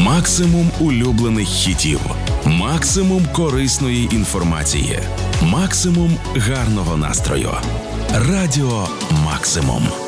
Максимум улюблених хітів, максимум корисної інформації, максимум гарного настрою. Радіо Максимум.